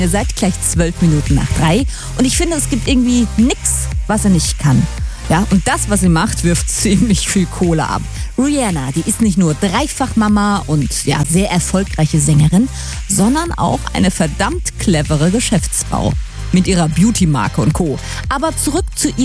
Ihr seid gleich 12 Minuten nach 3 und ich finde, es gibt irgendwie nichts, was er nicht kann. Ja, und das, was sie macht, wirft ziemlich viel Kohle ab. Rihanna, die ist nicht nur Dreifachmama und ja, sehr erfolgreiche Sängerin, sondern auch eine verdammt clevere Geschäftsfrau mit ihrer Beauty-Marke und Co. Aber zurück zu